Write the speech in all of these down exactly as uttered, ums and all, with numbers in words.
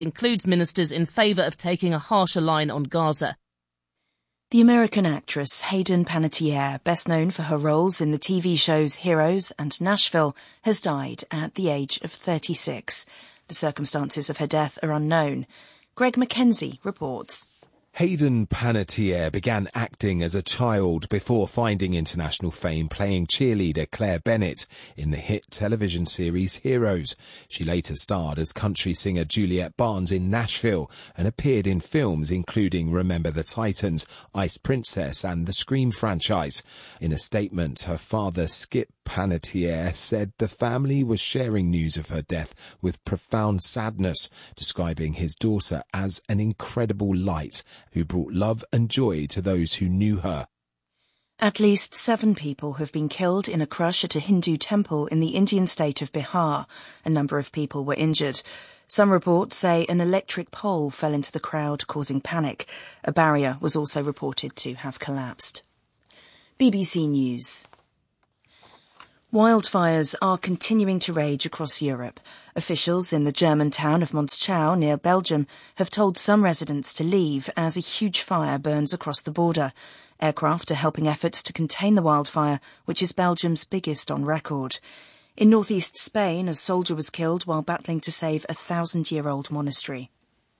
includes ministers in favour of taking a harsher line on Gaza. The American actress Hayden Panettiere, best known for her roles in the T V shows Heroes and Nashville, has died at the age of thirty-six. The circumstances of her death are unknown. Greg Mackenzie reports. Hayden Panettiere began acting as a child before finding international fame playing cheerleader Claire Bennett in the hit television series Heroes. She later starred as country singer Juliet Barnes in Nashville and appeared in films including Remember the Titans, Ice Princess and the Scream franchise. In a statement, her father Skip Panettiere said the family was sharing news of her death with profound sadness, describing his daughter as an incredible light who brought love and joy to those who knew her. At least seven people have been killed in a crush at a Hindu temple in the Indian state of Bihar. A number of people were injured. Some reports say an electric pole fell into the crowd, causing panic. A barrier was also reported to have collapsed. B B C News. Wildfires are continuing to rage across Europe. Officials in the German town of Monschau near Belgium have told some residents to leave as a huge fire burns across the border. Aircraft are helping efforts to contain the wildfire, which is Belgium's biggest on record. In northeast Spain, a soldier was killed while battling to save a thousand-year-old monastery.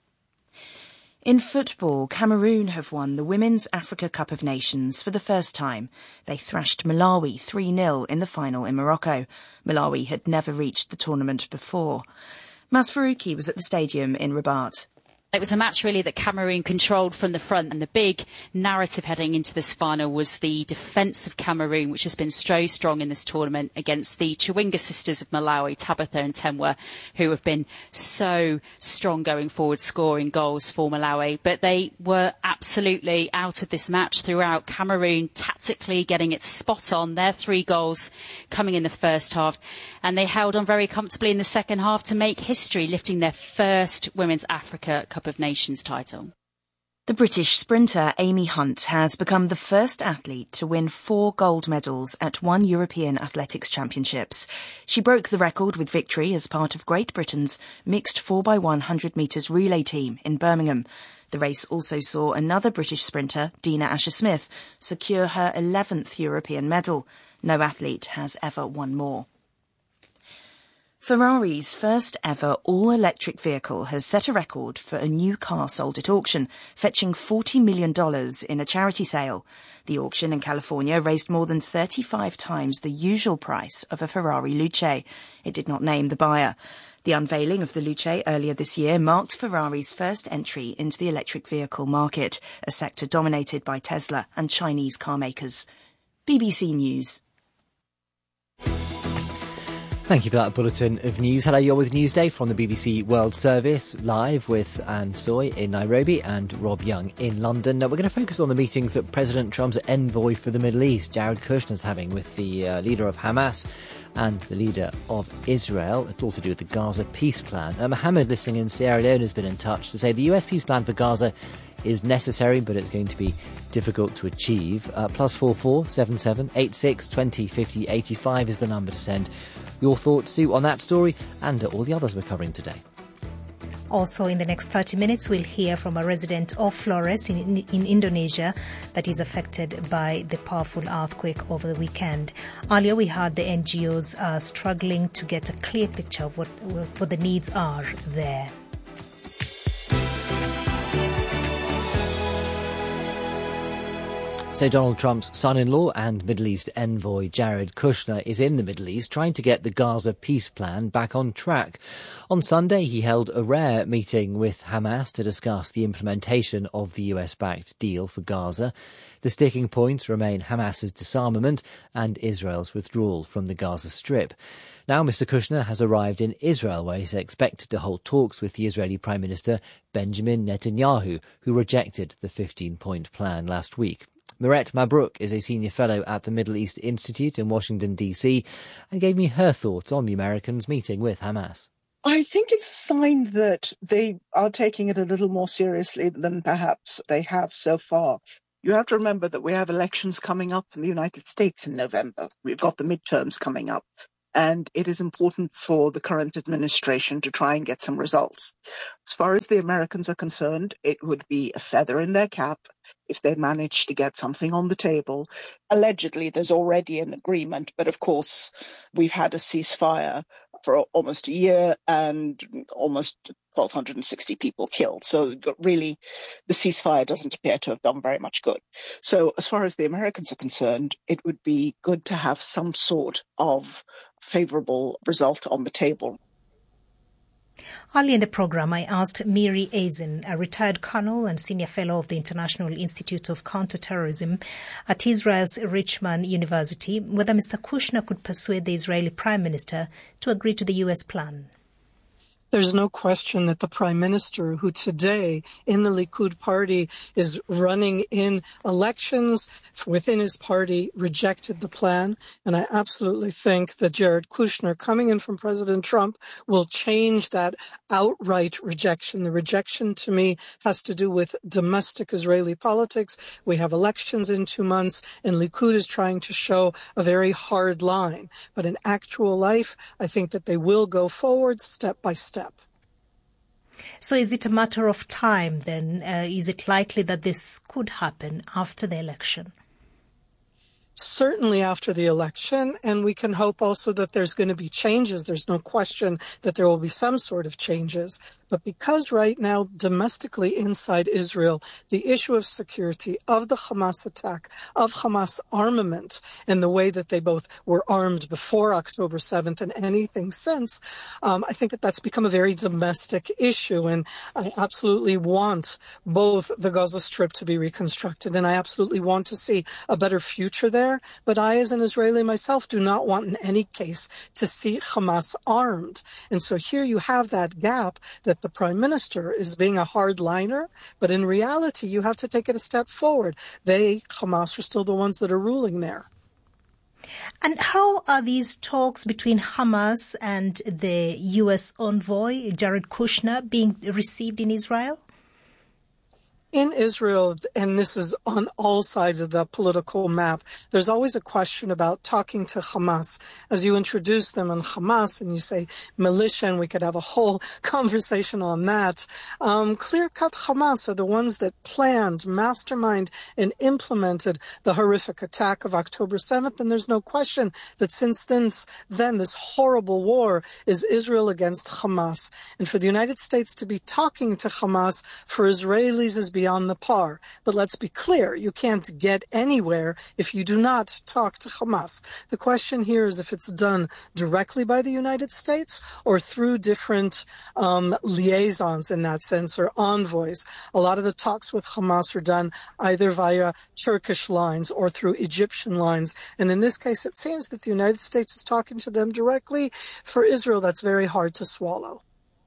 In football, Cameroon have won the Women's Africa Cup of Nations for the first time. They thrashed Malawi three nil in the final in Morocco. Malawi had never reached the tournament before. Mas Faruqi was at the stadium in Rabat. It was a match really that Cameroon controlled from the front, and the big narrative heading into this final was the defence of Cameroon, which has been so strong in this tournament against the Chawinga sisters of Malawi, Tabitha and Temwa, who have been so strong going forward, scoring goals for Malawi. But they were absolutely out of this match throughout. Cameroon tactically getting it spot on, their three goals coming in the first half, and they held on very comfortably in the second half to make history, lifting their first Women's Africa Cup of Nations title. The British sprinter Amy Hunt has become the first athlete to win four gold medals at one European Athletics Championships. She broke the record with victory as part of Great Britain's mixed four by one hundred metres relay team in Birmingham. The race also saw another British sprinter, Dina Asher-Smith, secure her eleventh European medal. No athlete has ever won more. Ferrari's first ever all-electric vehicle has set a record for a new car sold at auction, fetching forty million dollars in a charity sale. The auction in California raised more than thirty-five times the usual price of a Ferrari Luce. It did not name the buyer. The unveiling of the Luce earlier this year marked Ferrari's first entry into the electric vehicle market, a sector dominated by Tesla and Chinese car makers. B B C News. Thank you for that bulletin of news. Hello, you're with Newsday from the B B C World Service, live with Anne Soy in Nairobi and Rob Young in London. Now, we're going to focus on the meetings that President Trump's envoy for the Middle East, Jared Kushner, is having with the uh, leader of Hamas and the leader of Israel. It's all to do with the Gaza peace plan. Uh, Mohammed, listening in Sierra Leone, has been in touch to say the U S peace plan for Gaza is necessary, but it's going to be difficult to achieve. Uh, plus four four seven seven eight six twenty fifty eighty five is the number to send your thoughts to on that story and all the others we're covering today. Also, in the next thirty minutes, we'll hear from a resident of Flores in, in Indonesia that is affected by the powerful earthquake over the weekend. Earlier, we heard the N G Os are struggling to get a clear picture of what, what the needs are there. So Donald Trump's son-in-law and Middle East envoy Jared Kushner is in the Middle East trying to get the Gaza peace plan back on track. On Sunday, he held a rare meeting with Hamas to discuss the implementation of the U S-backed deal for Gaza. The sticking points remain Hamas's disarmament and Israel's withdrawal from the Gaza Strip. Now Mister Kushner has arrived in Israel, where he's expected to hold talks with the Israeli Prime Minister Benjamin Netanyahu, who rejected the fifteen-point plan last week. Miret Mabrouk is a senior fellow at the Middle East Institute in Washington, D C, and gave me her thoughts on the Americans' meeting with Hamas. I think it's a sign that they are taking it a little more seriously than perhaps they have so far. You have to remember that we have elections coming up in the United States in November. We've got the midterms coming up. and it is important for the current administration to try and get some results. As far as the Americans are concerned, it would be a feather in their cap if they manage to get something on the table. Allegedly, there's already an agreement, but of course, we've had a ceasefire for almost a year and almost one thousand two hundred sixty people killed. So really, the ceasefire doesn't appear to have done very much good. So as far as the Americans are concerned, it would be good to have some sort of favorable result on the table. Earlier in the program, I asked Miri Eisen, a retired colonel and senior fellow of the International Institute of Counterterrorism at Israel's Richman University, whether Mister Kushner could persuade the Israeli Prime Minister to agree to the U S plan. There's no question that the Prime Minister, who today in the Likud party is running in elections within his party, rejected the plan. And I absolutely think that Jared Kushner, coming in from President Trump, will change that outright rejection. The rejection, to me, has to do with domestic Israeli politics. We have elections in two months, and Likud is trying to show a very hard line. But in actual life, I think that they will go forward step by step. So is it a matter of time then? Uh, is it likely that this could happen after the election? Certainly after the election, and we can hope also that there's going to be changes. There's no question that there will be some sort of changes. But because right now, domestically inside Israel, the issue of security, of the Hamas attack, of Hamas armament, and the way that they both were armed before October seventh and anything since, um, I think that that's become a very domestic issue. And I absolutely want both the Gaza Strip to be reconstructed, and I absolutely want to see a better future there. But I, as an Israeli myself, do not want in any case to see Hamas armed. And so here you have that gap that the Prime Minister is being a hardliner, but in reality, you have to take it a step forward. They, Hamas, are still the ones that are ruling there. And how are these talks between Hamas and the U S envoy, Jared Kushner, being received in Israel? In Israel, and this is on all sides of the political map, there's always a question about talking to Hamas. As you introduce them on Hamas and you say militia, and we could have a whole conversation on that, um, clear-cut Hamas are the ones that planned, masterminded, and implemented the horrific attack of October seventh. And there's no question that since then, then this horrible war is Israel against Hamas. And for the United States to be talking to Hamas for Israelis is beyond the par. But let's be clear, you can't get anywhere if you do not talk to Hamas. The question here is if it's done directly by the United States or through different um, liaisons in that sense, or envoys. A lot of the talks with Hamas are done either via Turkish lines or through Egyptian lines. And in this case, it seems that the United States is talking to them directly. For Israel, that's very hard to swallow.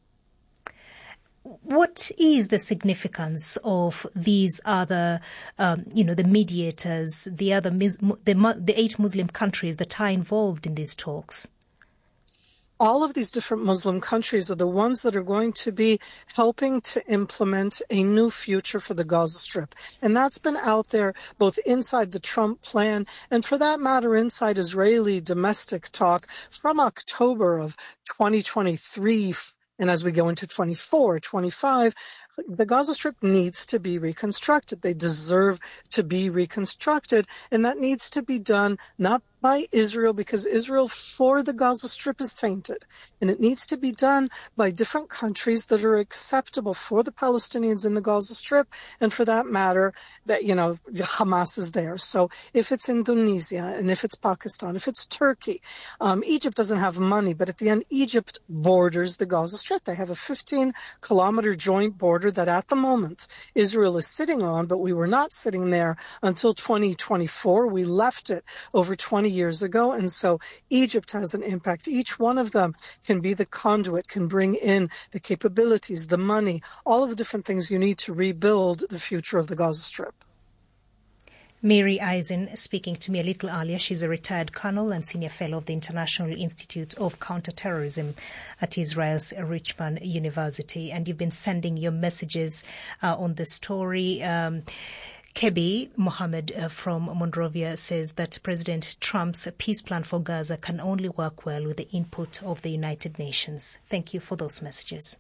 What is the significance of these other, um, you know, the mediators, the other, the, the eight Muslim countries that are involved in these talks? All of these different Muslim countries are the ones that are going to be helping to implement a new future for the Gaza Strip. And that's been out there both inside the Trump plan and, for that matter, inside Israeli domestic talk from October of twenty twenty-three. And as we go into twenty-four, twenty-five, the Gaza Strip needs to be reconstructed. They deserve to be reconstructed. And that needs to be done not by Israel, because Israel for the Gaza Strip is tainted. And it needs to be done by different countries that are acceptable for the Palestinians in the Gaza Strip. And for that matter, that, you know, Hamas is there. So if it's Indonesia and if it's Pakistan, if it's Turkey, um, Egypt doesn't have money, but at the end, Egypt borders the Gaza Strip. They have a fifteen kilometer joint border that at the moment Israel is sitting on, but we were not sitting there until twenty twenty-four. We left it over twenty years ago, and so Egypt has an impact. Each one of them can be the conduit, can bring in the capabilities, the money, all of the different things you need to rebuild the future of the Gaza Strip. Miri Eisen speaking to me a little earlier. She's a retired colonel and senior fellow of the International Institute of Counterterrorism at Israel's Richman University. And you've been sending your messages uh, on the story. Um, Kebi Mohammed uh, from Monrovia says that President Trump's peace plan for Gaza can only work well with the input of the United Nations. Thank you for those messages.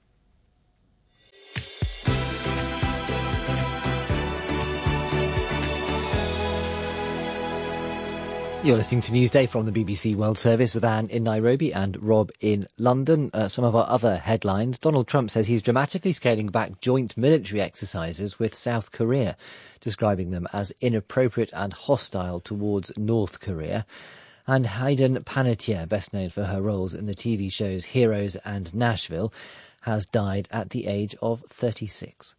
You're listening to Newsday from the B B C World Service with Anne in Nairobi and Rob in London. Uh, some of our other headlines. Donald Trump says he's dramatically scaling back joint military exercises with South Korea, describing them as inappropriate and hostile towards North Korea. And Hayden Panettiere, best known for her roles in the T V shows Heroes and Nashville, has died at the age of thirty-six.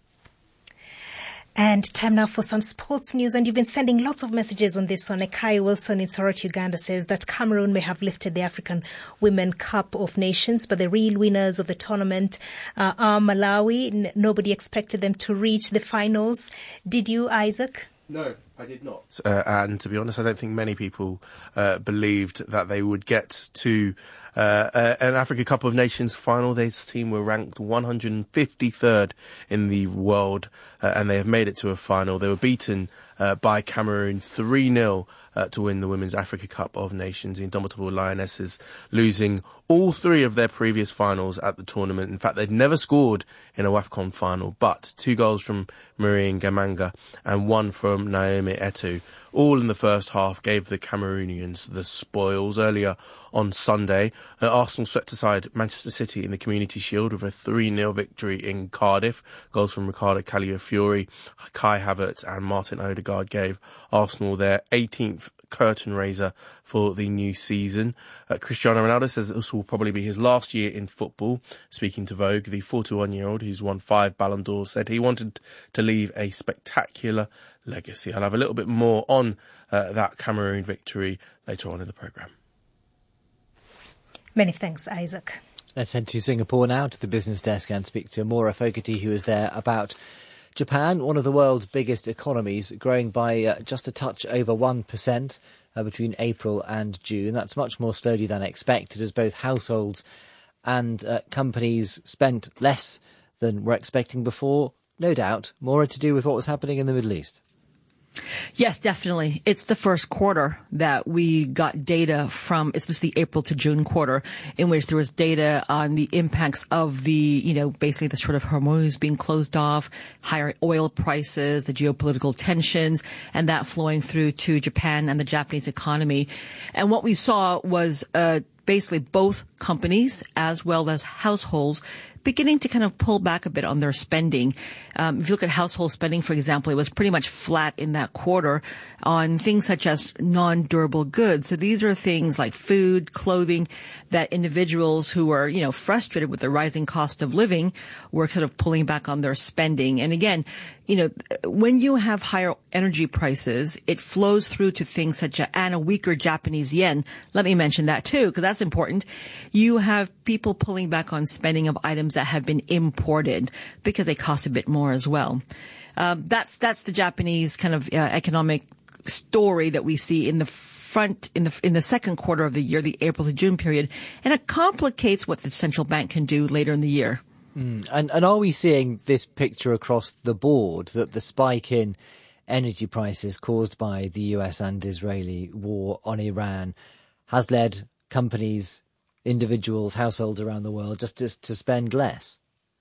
And time now for some sports news. And you've been sending lots of messages on this one. Ekai Wilson in Soroti, Uganda says that Cameroon may have lifted the African Women Cup of Nations, but the real winners of the tournament uh, are Malawi. N- nobody expected them to reach the finals. Did you, Isaac? No, I did not. Uh, and to be honest, I don't think many people uh, believed that they would get to uh, uh, an Africa Cup of Nations final. This team were ranked one hundred fifty-third in the world, uh, and they have made it to a final. They were beaten uh, by Cameroon three nil uh, to win the Women's Africa Cup of Nations. The Indomitable Lionesses losing all three of their previous finals at the tournament. In fact, they'd never scored in a WAFCON final, but two goals from Marie Ngamanga and one from Naomi Etu, all in the first half, gave the Cameroonians the spoils. Earlier on Sunday, uh, Arsenal swept aside Manchester City in the Community Shield with a three nil victory in Cardiff. Goals from Ricardo Calafiori, Kai Havertz and Martin Odegaard gave Arsenal their eighteenth curtain raiser for the new season. Uh, Cristiano Ronaldo says this will probably be his last year in football. Speaking to Vogue, the forty-one-year-old who's won five Ballon d'Ors said he wanted to leave a spectacular legacy. I'll have a little bit more on uh, that Cameroon victory later on in the programme. Many thanks, Isaac. Let's head to Singapore now, to the business desk, and speak to Maura Fogarty, who is there, about Japan, one of the world's biggest economies, growing by uh, just a touch over one percent uh, between April and June. That's much more slowly than expected, as both households and uh, companies spent less than were expecting before. No doubt, more to do with what was happening in the Middle East. Yes, definitely. It's the first quarter that we got data from. It's this the April to June quarter, in which there was data on the impacts of the, you know, basically the sort of Hormuz being closed off, higher oil prices, the geopolitical tensions, and that flowing through to Japan and the Japanese economy. And what we saw was uh, basically both companies as well as households beginning to kind of pull back a bit on their spending. Um, if you look at household spending, for example, it was pretty much flat in that quarter on things such as non-durable goods. So these are things like food, clothing, that individuals who are, you know, frustrated with the rising cost of living were sort of pulling back on their spending. And again, you know, when you have higher energy prices, it flows through to things such as, and a weaker Japanese yen. Let me mention that too, because that's important. You have people pulling back on spending of items that have been imported because they cost a bit more as well. Um, that's, that's the Japanese kind of uh, economic story that we see in the front, in the, in the second quarter of the year, the April to June period. And it complicates what the central bank can do later in the year. Mm. And, and are we seeing this picture across the board, that the spike in energy prices caused by the U S and Israeli war on Iran has led companies, individuals, households around the world just to, to spend less?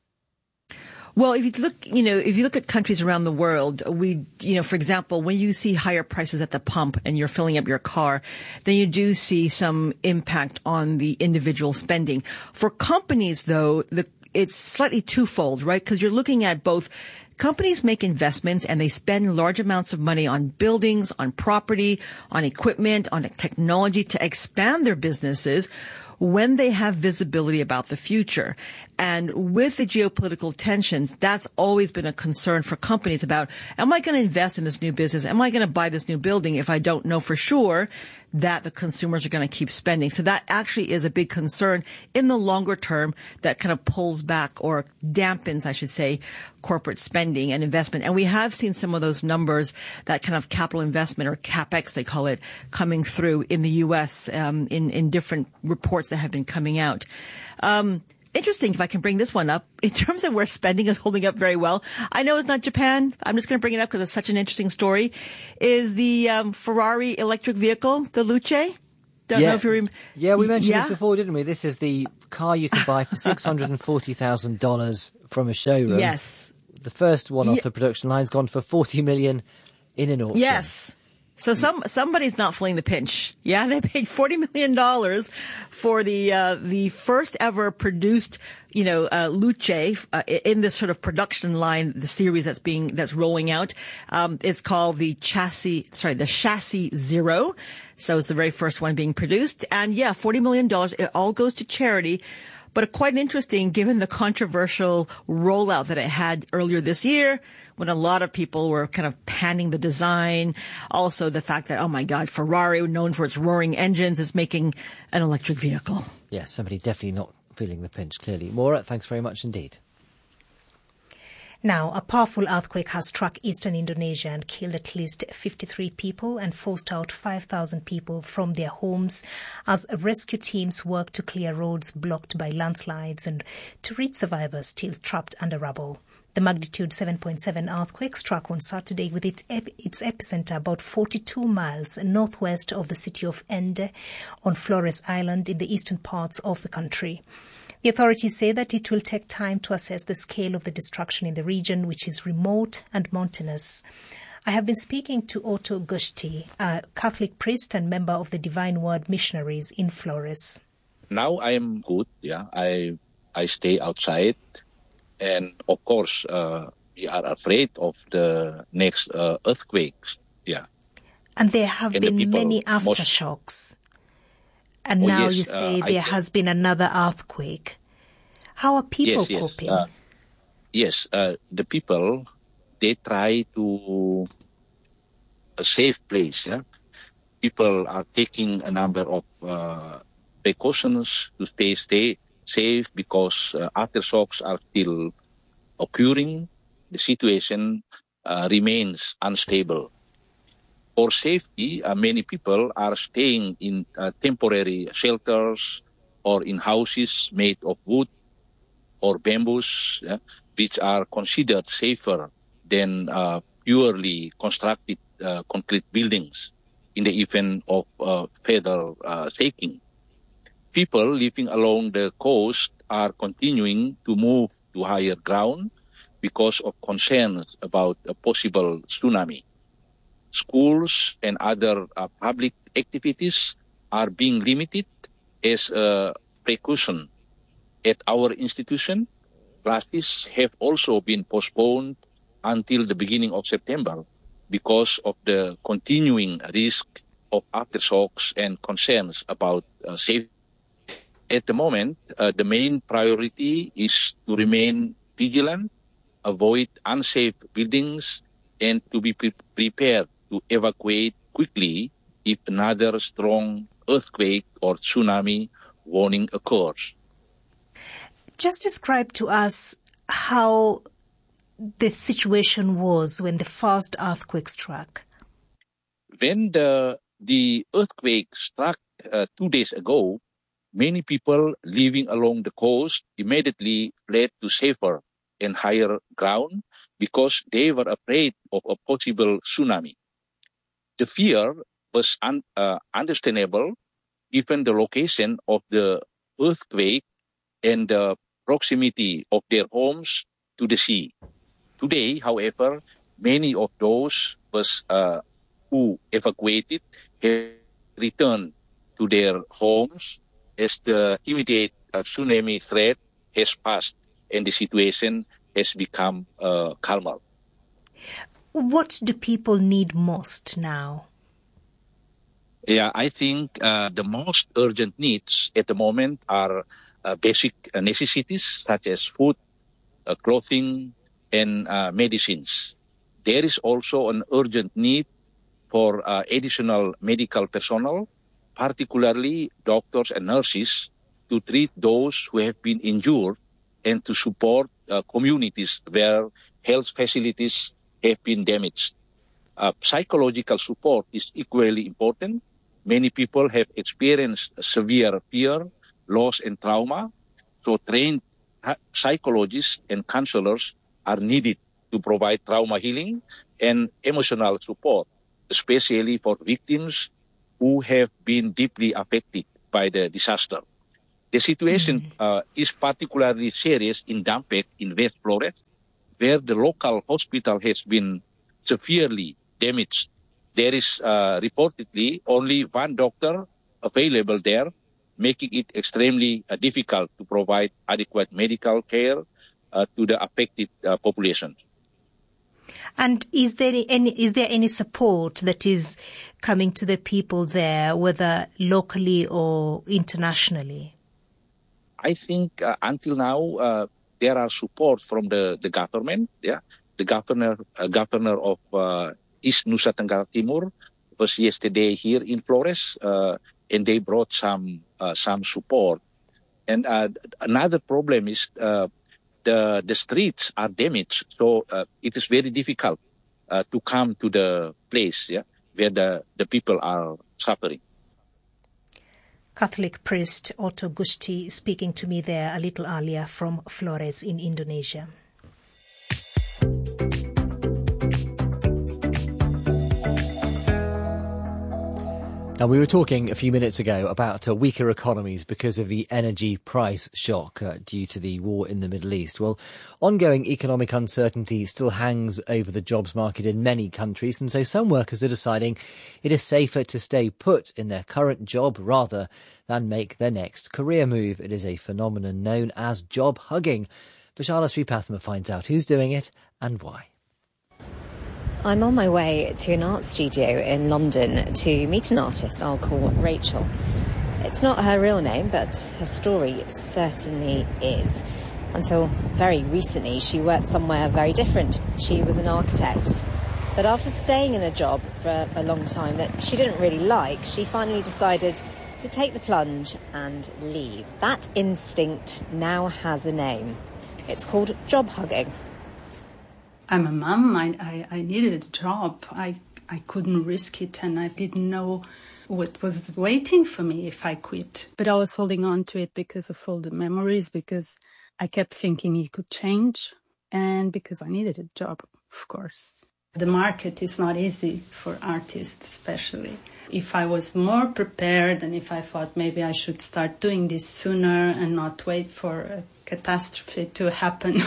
Well, if you look, you know, if you look at countries around the world, we, you know, for example, when you see higher prices at the pump and you're filling up your car, then you do see some impact on the individual spending. For companies, though, the it's slightly twofold, right? Because you're looking at both companies make investments and they spend large amounts of money on buildings, on property, on equipment, on technology to expand their businesses when they have visibility about the future. And with the geopolitical tensions, that's always been a concern for companies about, am I going to invest in this new business? Am I going to buy this new building if I don't know for sure that the consumers are going to keep spending? So that actually is a big concern in the longer term that kind of pulls back or dampens, I should say, corporate spending and investment. And we have seen some of those numbers, that kind of capital investment, or CapEx they call it, coming through in the U S um, in, in different reports that have been coming out. Um, interesting, if I can bring this one up, in terms of where spending is holding up very well. I know it's not Japan. I'm just going to bring it up because it's such an interesting story. Is the um, Ferrari electric vehicle, the Luce? Don't yeah. know if you remember. Yeah, we mentioned yeah? this before, didn't we? This is the car you can buy for six hundred forty thousand dollars from a showroom. Yes. The first one off yeah. the production line's gone for forty million dollars in an auction. Yes. So some somebody's not feeling the pinch. Yeah, they paid forty million dollars for the uh, the first ever produced, you know, uh, Luce uh, in this sort of production line, the series that's being that's rolling out. Um, it's called the chassis, sorry, the Chassis Zero. So it's the very first one being produced, and yeah, forty million dollars. It all goes to charity. But quite interesting given the controversial rollout that it had earlier this year when a lot of people were kind of panning the design. Also the fact that, oh my God, Ferrari, known for its roaring engines, is making an electric vehicle. Yeah, somebody definitely not feeling the pinch, clearly. Maura, thanks very much indeed. Now, a powerful earthquake has struck eastern Indonesia and killed at least fifty-three people and forced out five thousand people from their homes as rescue teams work to clear roads blocked by landslides and to reach survivors still trapped under rubble. The magnitude seven point seven earthquake struck on Saturday with its, ep- its epicenter about forty-two miles northwest of the city of Ende on Flores Island in the eastern parts of the country. The authorities say that it will take time to assess the scale of the destruction in the region, which is remote and mountainous. I have been speaking to Otto Gusti, a Catholic priest and member of the Divine Word Missionaries in Flores. Now I am good. Yeah, I I stay outside, and of course uh, we are afraid of the next uh, earthquakes. Yeah, and there have and been the many most... aftershocks. And oh, now yes, you say uh, there I... has been another earthquake. How are people yes, yes. coping? Uh, yes, uh, the people, they try to a safe place. Yeah? People are taking a number of uh, precautions to stay, stay safe because uh, aftershocks are still occurring. The situation uh, remains unstable. For safety, uh, many people are staying in uh, temporary shelters or in houses made of wood or bamboos, yeah, which are considered safer than uh, purely constructed uh, concrete buildings in the event of uh, further uh, shaking. People living along the coast are continuing to move to higher ground because of concerns about a possible tsunami. Schools and other uh, public activities are being limited as a precaution. At our institution, classes have also been postponed until the beginning of September because of the continuing risk of aftershocks and concerns about uh, safety. At the moment, uh, the main priority is to remain vigilant, avoid unsafe buildings, and to be pre- prepared to evacuate quickly if another strong earthquake or tsunami warning occurs. Just describe to us how the situation was when the first earthquake struck. When the, the earthquake struck uh, two days ago, many people living along the coast immediately fled to safer and higher ground because they were afraid of a possible tsunami. The fear was un, uh, understandable given the location of the earthquake and the proximity of their homes to the sea. Today, however, many of those was, uh, who evacuated have returned to their homes as the immediate uh, tsunami threat has passed and the situation has become uh, calmer. What do people need most now? Yeah, I think uh, the most urgent needs at the moment are uh, basic uh, necessities such as food, uh, clothing, and uh, medicines. There is also an urgent need for uh, additional medical personnel, particularly doctors and nurses, to treat those who have been injured and to support uh, communities where health facilities have been damaged. Uh, psychological support is equally important. Many people have experienced severe fear, loss, and trauma. So trained psychologists and counselors are needed to provide trauma healing and emotional support, especially for victims who have been deeply affected by the disaster. The situation mm-hmm. uh, is particularly serious in Dampek in West Flores, where the local hospital has been severely damaged. There is uh, reportedly only one doctor available there, making it extremely uh, difficult to provide adequate medical care uh, to the affected uh, population. And is there any is there any support that is coming to the people there, whether locally or internationally? I think uh, until now uh, there are support from the, the government. Yeah, the governor uh, governor of uh, East Nusa Tenggara Timur was yesterday here in Flores, uh, and they brought some uh, some support. And uh, another problem is uh, the the streets are damaged, so uh, it is very difficult uh, to come to the place, yeah, where the, the people are suffering. Catholic priest Otto Gusti speaking to me there a little earlier from Flores in Indonesia. Now, we were talking a few minutes ago about uh, weaker economies because of the energy price shock uh, due to the war in the Middle East. Well, ongoing economic uncertainty still hangs over the jobs market in many countries, and so some workers are deciding it is safer to stay put in their current job rather than make their next career move. It is a phenomenon known as job hugging. Vishala Sripathma finds out who's doing it and why. I'm on my way to an art studio in London to meet an artist I'll call Rachel. It's not her real name, but her story certainly is. Until very recently, she worked somewhere very different. She was an architect. But after staying in a job for a long time that she didn't really like, she finally decided to take the plunge and leave. That instinct now has a name. It's called job hugging. I'm a mum. I, I, I needed a job. I, I couldn't risk it, and I didn't know what was waiting for me if I quit. But I was holding on to it because of all the memories, because I kept thinking it could change, and because I needed a job, of course. The market is not easy for artists, especially. If I was more prepared, and if I thought maybe I should start doing this sooner and not wait for a catastrophe to happen,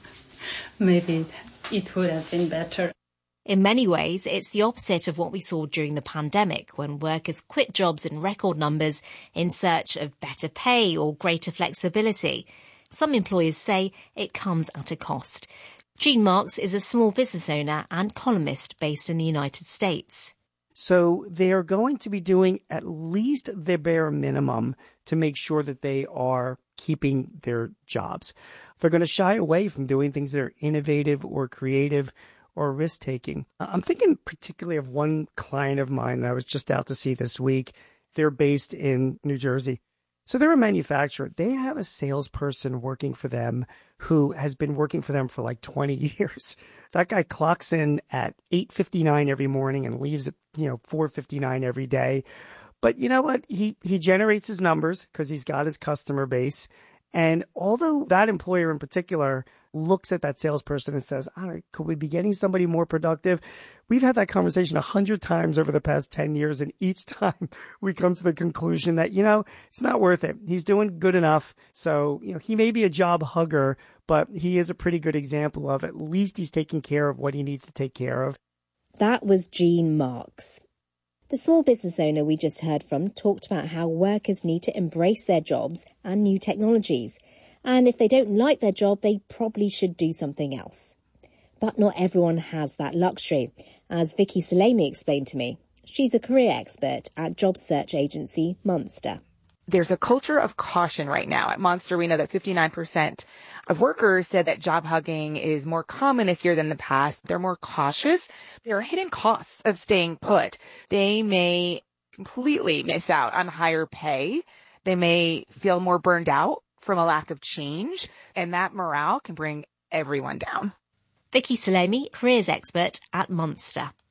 maybe it would have been better. In many ways, it's the opposite of what we saw during the pandemic, when workers quit jobs in record numbers in search of better pay or greater flexibility. Some employers say it comes at a cost. Jean Marks is a small business owner and columnist based in the United States. So they are going to be doing at least the bare minimum to make sure that they are keeping their jobs. They're going to shy away from doing things that are innovative or creative or risk-taking. I'm thinking particularly of one client of mine that I was just out to see this week. They're based in New Jersey. So they're a manufacturer. They have a salesperson working for them who has been working for them for like twenty years. That guy clocks in at eight fifty-nine every morning and leaves at, you know, four fifty-nine every day. But you know what? He, he generates his numbers because he's got his customer base. And although that employer in particular looks at that salesperson and says, all right, could we be getting somebody more productive? We've had that conversation a hundred times over the past ten years. And each time we come to the conclusion that, you know, it's not worth it. He's doing good enough. So, you know, he may be a job hugger, but he is a pretty good example of at least he's taking care of what he needs to take care of. That was Jean Marks. The small business owner we just heard from talked about how workers need to embrace their jobs and new technologies. And if they don't like their job, they probably should do something else. But not everyone has that luxury, as Vicky Salemi explained to me. She's a career expert at job search agency Monster. There's a culture of caution right now. At Monster, we know that fifty-nine percent of workers said that job hugging is more common this year than the past. They're more cautious. There are hidden costs of staying put. They may completely miss out on higher pay. They may feel more burned out from a lack of change, and that morale can bring everyone down. Vicky Salemi, careers expert at Monster.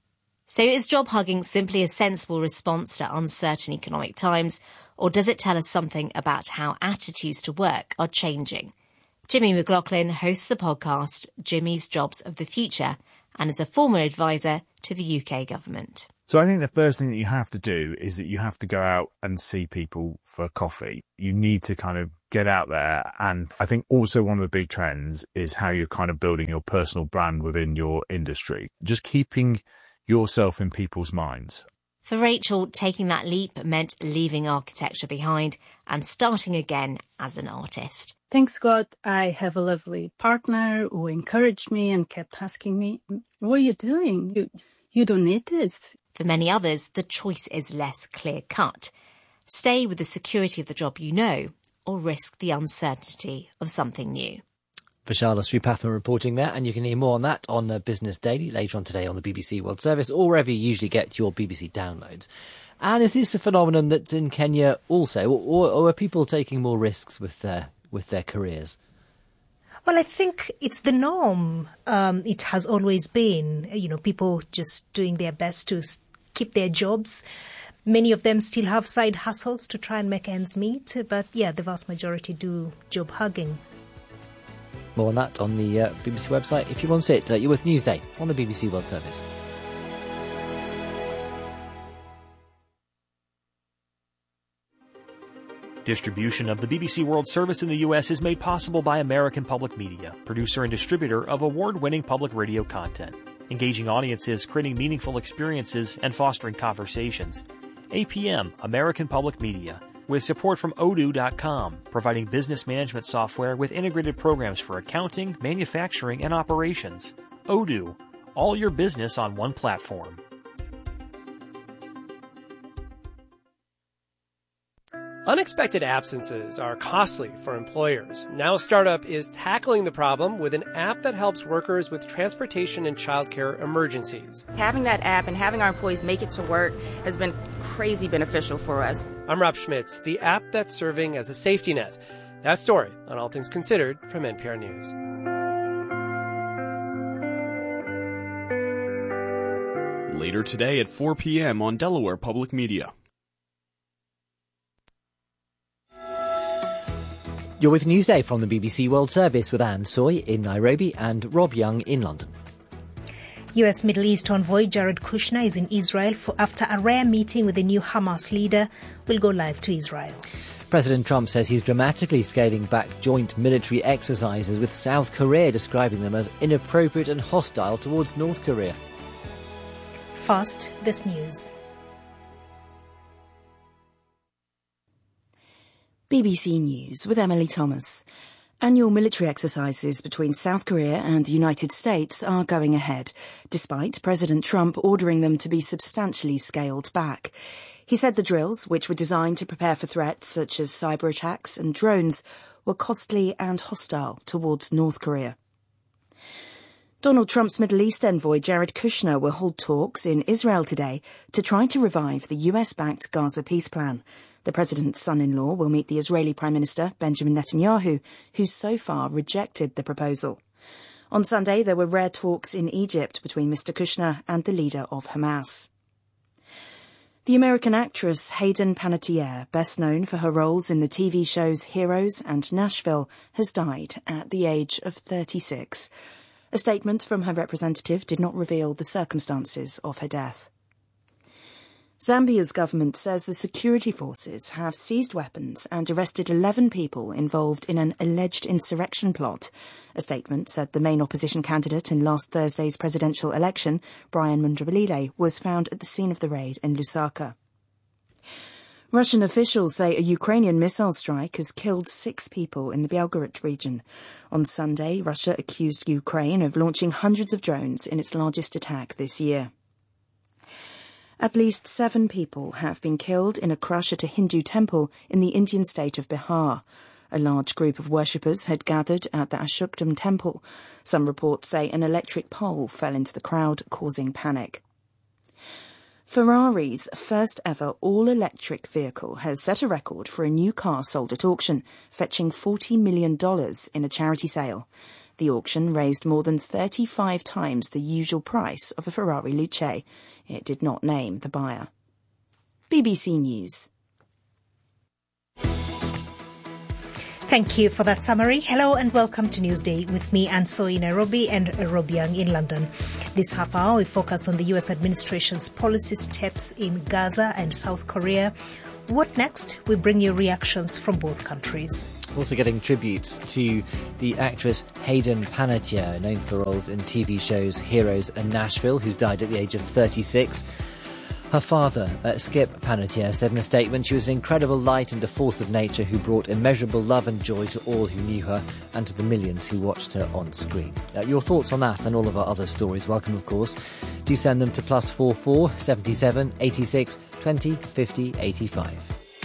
So is job hugging simply a sensible response to uncertain economic times, or does it tell us something about how attitudes to work are changing? Jimmy McLaughlin hosts the podcast Jimmy's Jobs of the Future and is a former advisor to the U K government. So I think the first thing that you have to do is that you have to go out and see people for coffee. You need to kind of get out there. And I think also one of the big trends is how you're kind of building your personal brand within your industry. Just keeping yourself in people's minds. For Rachel, taking that leap meant leaving architecture behind and starting again as an artist. Thanks God, I have a lovely partner who encouraged me and kept asking me, what are you doing? You, you don't need this. For many others, the choice is less clear-cut. Stay with the security of the job you know, or risk the uncertainty of something new. Vishala Sripathman reporting there, and you can hear more on that on uh, Business Daily later on today on the B B C World Service, or wherever you usually get your B B C downloads. And is this a phenomenon that's in Kenya also, or, or are people taking more risks with their with their careers? Well, I think it's the norm. Um, it has always been, you know, people just doing their best to keep their jobs. Many of them still have side hustles to try and make ends meet, but yeah, the vast majority do job hugging. More on that on the uh, B B C website if you want it. Uh, you're with Newsday on the B B C World Service. Distribution of the B B C World Service in the U S is made possible by American Public Media, producer and distributor of award-winning public radio content, engaging audiences, creating meaningful experiences, and fostering conversations. A P M, American Public Media, with support from Odoo dot com, providing business management software with integrated programs for accounting, manufacturing, and operations. Odoo, all your business on one platform. Unexpected absences are costly for employers. Now Startup is tackling the problem with an app that helps workers with transportation and childcare emergencies. Having that app and having our employees make it to work has been crazy beneficial for us. I'm Rob Schmitz, the app that's serving as a safety net. That story on All Things Considered from N P R News. Later today at four p.m. on Delaware Public Media. You're with Newsday from the B B C World Service with Anne Soy in Nairobi and Rob Young in London. U S Middle East envoy Jared Kushner is in Israel for after a rare meeting with the new Hamas leader. Will go live to Israel. President Trump says he's dramatically scaling back joint military exercises with South Korea, describing them as inappropriate and hostile towards North Korea. First, this news. B B C News with Emily Thomas. Annual military exercises between South Korea and the United States are going ahead, despite President Trump ordering them to be substantially scaled back. He said the drills, which were designed to prepare for threats such as cyber attacks and drones, were costly and hostile towards North Korea. Donald Trump's Middle East envoy Jared Kushner will hold talks in Israel today to try to revive the U S-backed Gaza peace plan. The president's son-in-law will meet the Israeli Prime Minister, Benjamin Netanyahu, who's so far rejected the proposal. On Sunday, there were rare talks in Egypt between Mister Kushner and the leader of Hamas. The American actress Hayden Panettiere, best known for her roles in the T V shows Heroes and Nashville, has died at the age of thirty-six. A statement from her representative did not reveal the circumstances of her death. Zambia's government says the security forces have seized weapons and arrested eleven people involved in an alleged insurrection plot. A statement said the main opposition candidate in last Thursday's presidential election, Brian Mundabile, was found at the scene of the raid in Lusaka. Russian officials say a Ukrainian missile strike has killed six people in the Belgorod region. On Sunday, Russia accused Ukraine of launching hundreds of drones in its largest attack this year. At least seven people have been killed in a crush at a Hindu temple in the Indian state of Bihar. A large group of worshippers had gathered at the Ashokdam temple. Some reports say an electric pole fell into the crowd, causing panic. Ferrari's first ever all-electric vehicle has set a record for a new car sold at auction, fetching forty million dollars in a charity sale. The auction raised more than thirty-five times the usual price of a Ferrari Luce. It did not name the buyer. B B C News. Thank you for that summary. Hello and welcome to Newsday with me, Anso in Nairobi and Robiang in London. This half hour we focus on the U S administration's policy steps in Gaza and South Korea. What next? We bring you reactions from both countries. Also getting tributes to the actress Hayden Panettiere, known for roles in T V shows Heroes and Nashville, who's died at the age of thirty-six. Her father, uh, Skip Panettiere, said in a statement she was an incredible light and a force of nature who brought immeasurable love and joy to all who knew her and to the millions who watched her on screen. Uh, your thoughts on that and all of our other stories, welcome of course. Do send them to plus four four seventy-seven eighty-six twenty fifty eighty-five.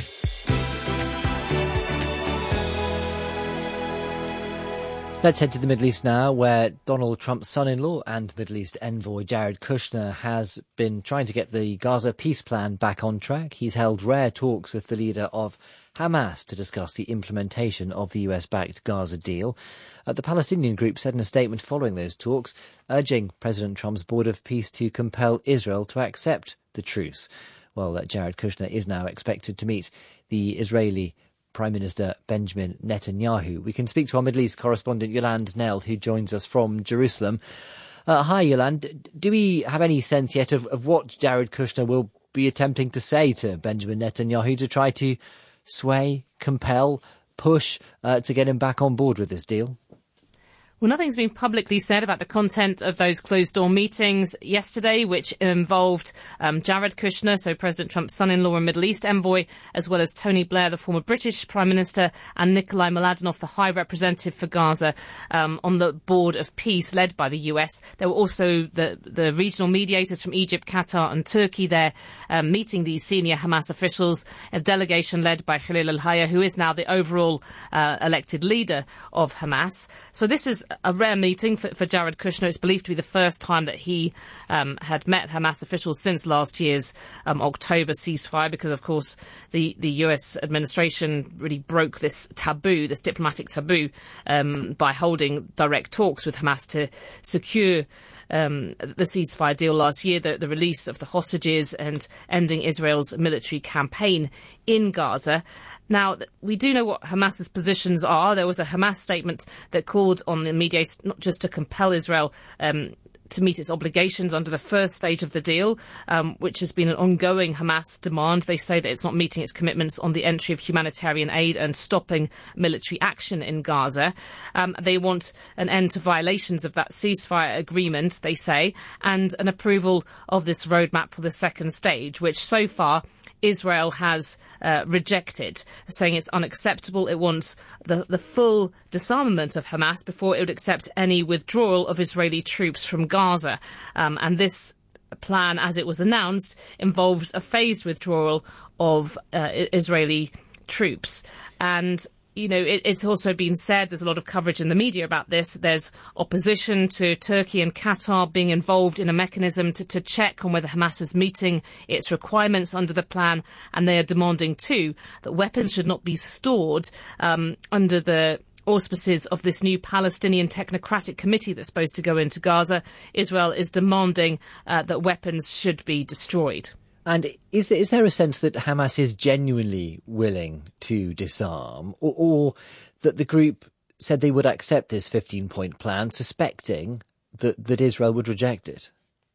Let's head to the Middle East now, where Donald Trump's son-in-law and Middle East envoy Jared Kushner has been trying to get the Gaza peace plan back on track. He's held rare talks with the leader of Hamas to discuss the implementation of the U S-backed Gaza deal. Uh, the Palestinian group said in a statement following those talks, urging President Trump's Board of Peace to compel Israel to accept the truce. Well, uh, Jared Kushner is now expected to meet the Israeli Prime Minister Benjamin Netanyahu. We can speak to our Middle East correspondent Yolande Knell, who joins us from Jerusalem. Uh, hi, Yolande. Do we have any sense yet of, of what Jared Kushner will be attempting to say to Benjamin Netanyahu to try to sway, compel, push uh, to get him back on board with this deal? Well, nothing's been publicly said about the content of those closed-door meetings yesterday, which involved um, Jared Kushner, so President Trump's son-in-law and Middle East envoy, as well as Tony Blair, the former British Prime Minister, and Nikolai Mladenov, the High Representative for Gaza, um, on the Board of Peace led by the U S. There were also the, the regional mediators from Egypt, Qatar and Turkey there um, meeting these senior Hamas officials, a delegation led by Khalil al-Hayya, who is now the overall uh, elected leader of Hamas. So this is a rare meeting for, for Jared Kushner. It's believed to be the first time that he um, had met Hamas officials since last year's um, October ceasefire, because, of course, the, the U S administration really broke this taboo, this diplomatic taboo, um, by holding direct talks with Hamas to secure Um, the ceasefire deal last year, the, the release of the hostages and ending Israel's military campaign in Gaza. Now, we do know what Hamas's positions are. There was a Hamas statement that called on the mediators not just to compel Israel um, to meet its obligations under the first stage of the deal, um, which has been an ongoing Hamas demand. They say that it's not meeting its commitments on the entry of humanitarian aid and stopping military action in Gaza. Um, they want an end to violations of that ceasefire agreement, they say, and an approval of this roadmap for the second stage, which so far Israel has uh, rejected, saying it's unacceptable. It wants the, the full disarmament of Hamas before it would accept any withdrawal of Israeli troops from Gaza. Um, and this plan, as it was announced, involves a phased withdrawal of uh, Israeli troops. And you know, it, it's also been said, there's a lot of coverage in the media about this, there's opposition to Turkey and Qatar being involved in a mechanism to, to check on whether Hamas is meeting its requirements under the plan, and they are demanding too that weapons should not be stored um, under the auspices of this new Palestinian technocratic committee that's supposed to go into Gaza. Israel is demanding uh, that weapons should be destroyed. And is there, is there a sense that Hamas is genuinely willing to disarm, or, or that the group said they would accept this fifteen-point plan, suspecting that, that Israel would reject it?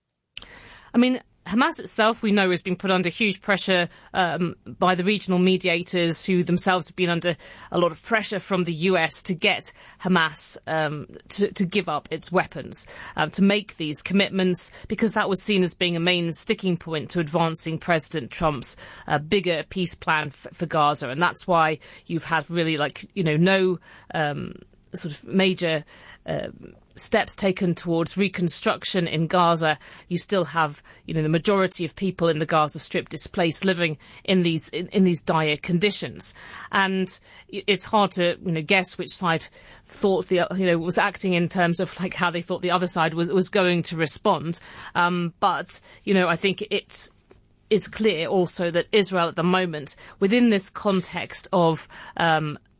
I mean, Hamas itself, we know, has been put under huge pressure um, by the regional mediators, who themselves have been under a lot of pressure from the U S to get Hamas um, to, to give up its weapons, um, to make these commitments, because that was seen as being a main sticking point to advancing President Trump's uh, bigger peace plan f- for Gaza. And that's why you've had really, like, you know, no um, sort of major Uh, steps taken towards reconstruction in Gaza. You still have, you know, the majority of people in the Gaza Strip displaced, living in these in, in these dire conditions, and it's hard to, you know, guess which side thought the you know was acting in terms of like how they thought the other side was was going to respond. Um, but you know, I think it's is clear also that Israel at the moment, within this context of um,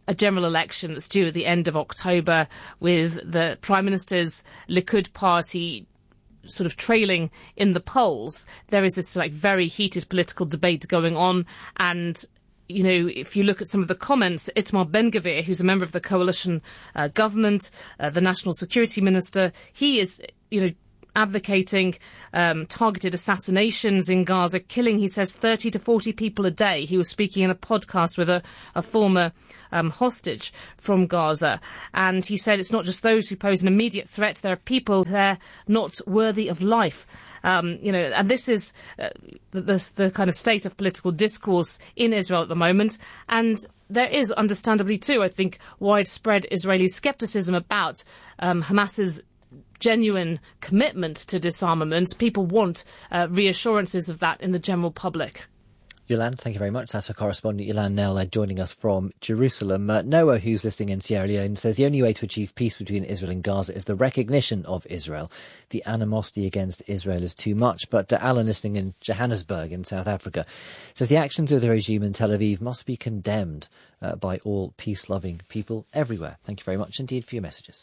a general election that's due at the end of October, with the Prime Minister's Likud party sort of trailing in the polls. There is this like very heated political debate going on, and you know, if you look at some of the comments, Itamar Ben-Gvir, who's a member of the coalition uh, government, uh, the national security minister, he is, you know, advocating um, targeted assassinations in Gaza, killing, he says, thirty to forty people a day. He was speaking in a podcast with a, a former um, hostage from Gaza. And he said it's not just those who pose an immediate threat. There are people there not worthy of life. Um, you know, and this is uh, the, the, the kind of state of political discourse in Israel at the moment. And there is, understandably too, I think, widespread Israeli scepticism about um, Hamas's genuine commitment to disarmament. People want uh, reassurances of that in the general public. Yolande, thank you very much. That's our correspondent Yolande Nell joining us from Jerusalem. Uh, Noah, who's listening in Sierra Leone, says the only way to achieve peace between Israel and Gaza is the recognition of Israel. The animosity against Israel is too much. But uh, Alan, listening in Johannesburg in South Africa, says the actions of the regime in Tel Aviv must be condemned uh, by all peace-loving people everywhere. Thank you very much indeed for your messages.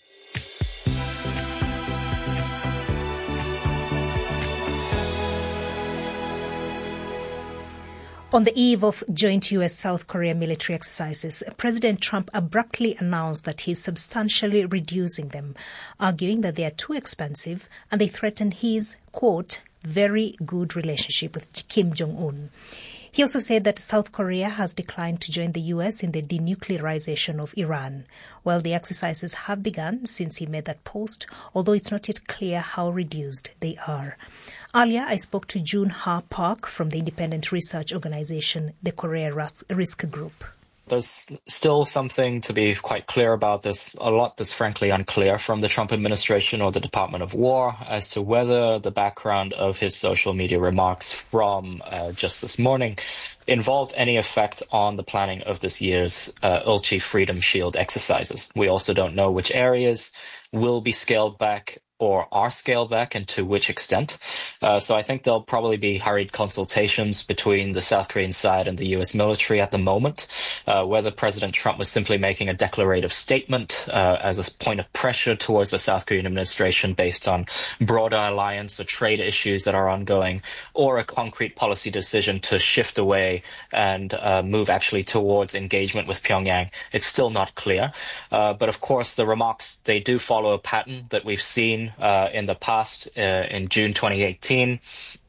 On the eve of joint U S-South Korea military exercises, President Trump abruptly announced that he's substantially reducing them, arguing that they are too expensive and they threaten his, quote, very good relationship with Kim Jong-un. He also said that South Korea has declined to join the U S in the denuclearization of Iran. Well, the exercises have begun since he made that post, although it's not yet clear how reduced they are. Earlier, I spoke to June Ha Park from the independent research organization, the Korea Risk Group. There's still something to be quite clear about. There's a lot that's frankly unclear from the Trump administration or the Department of War as to whether the background of his social media remarks from uh, just this morning involved any effect on the planning of this year's uh, Ulchi Freedom Shield exercises. We also don't know which areas will be scaled back or are scaled back and to which extent. Uh, so I think there'll probably be hurried consultations between the South Korean side and the U S military at the moment. Uh, whether President Trump was simply making a declarative statement uh, as a point of pressure towards the South Korean administration based on broader alliance or trade issues that are ongoing, or a concrete policy decision to shift away and uh, move actually towards engagement with Pyongyang, it's still not clear. Uh, but of course, the remarks, they do follow a pattern that we've seen Uh, in the past, uh, in June twenty eighteen.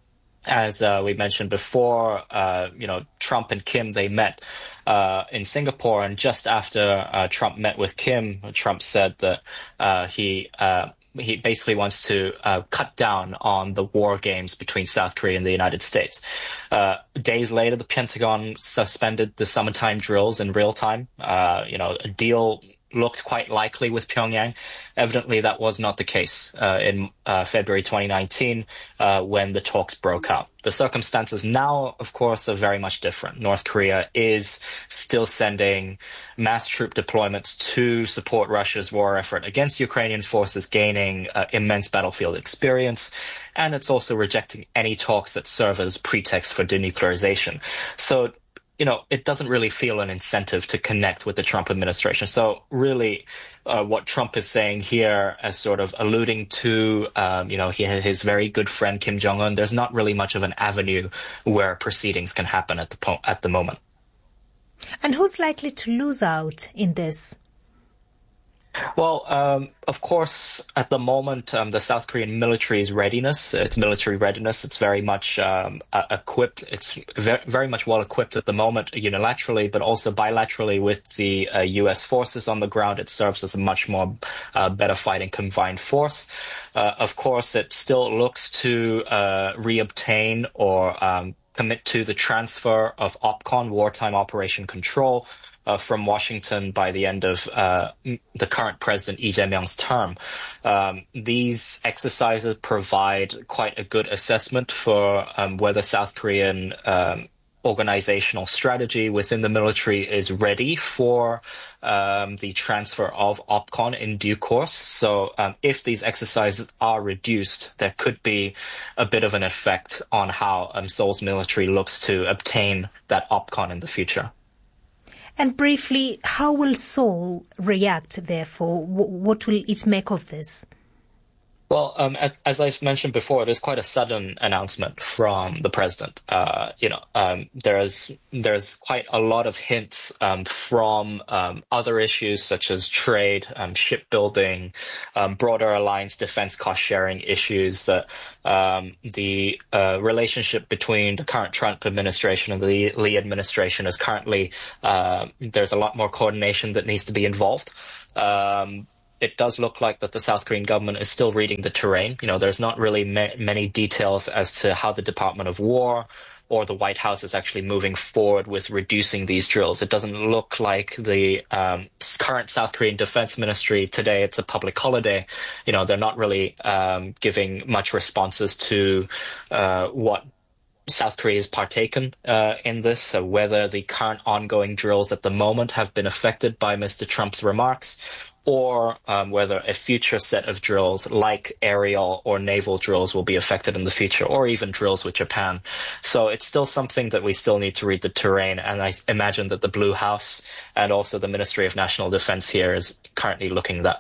As uh, we mentioned before, uh, you know, Trump and Kim, they met uh, in Singapore, and just after uh, Trump met with Kim, Trump said that uh, he uh, he basically wants to uh, cut down on the war games between South Korea and the United States. Uh, days later, the Pentagon suspended the summertime drills in real time. Uh, you know, a deal looked quite likely with Pyongyang. Evidently, that was not the case uh, in uh, February twenty nineteen uh, when the talks broke out. The circumstances now, of course, are very much different. North Korea is still sending mass troop deployments to support Russia's war effort against Ukrainian forces, gaining uh, immense battlefield experience. And it's also rejecting any talks that serve as pretext for denuclearization. So, you know, it doesn't really feel an incentive to connect with the Trump administration. So really, uh, what Trump is saying here as sort of alluding to, um, you know, he, his very good friend Kim Jong-un, there's not really much of an avenue where proceedings can happen at the po- at the moment. And who's likely to lose out in this? Well, um, of course, at the moment, um, the South Korean military's readiness, its military readiness, it's very much um, uh, equipped. It's very, very much well equipped at the moment, unilaterally, but also bilaterally with the uh, U S forces on the ground. It serves as a much more uh, better fighting combined force. Uh, of course, it still looks to uh, reobtain or um, commit to the transfer of OPCON, Wartime Operation Control, Uh, from Washington by the end of uh, the current president Lee Jae-myung's term. Um, these exercises provide quite a good assessment for um, whether South Korean um, organizational strategy within the military is ready for um, the transfer of OPCON in due course. So um, if these exercises are reduced, there could be a bit of an effect on how um, Seoul's military looks to obtain that OPCON in the future. And briefly, how will Seoul react, therefore? What will it make of this? Well, um, as I mentioned before, it is quite a sudden announcement from the president. Uh, you know, um, there's there's quite a lot of hints um, from um, other issues such as trade, um, shipbuilding, um, broader alliance defense cost sharing issues that um, the uh, relationship between the current Trump administration and the Lee administration is currently uh, there's a lot more coordination that needs to be involved. Um, It does look like that the South Korean government is still reading the terrain. You know, there's not really ma- many details as to how the Department of War or the White House is actually moving forward with reducing these drills. It doesn't look like the um, current South Korean Defense Ministry today, it's a public holiday. You know, they're not really um, giving much responses to uh, what South Korea has partaken uh, in this, so whether the current ongoing drills at the moment have been affected by Mister Trump's remarks, or um, whether a future set of drills like aerial or naval drills will be affected in the future, or even drills with Japan. So it's still something that we still need to read the terrain, and I imagine that the Blue House and also the Ministry of National Defense here is currently looking at that.